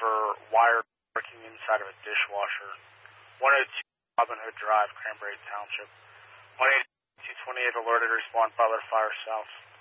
for wire working inside of a dishwasher. 102 Robin Hood Drive, Cranberry Township. 18228 alerted, respond, Butler Fire South.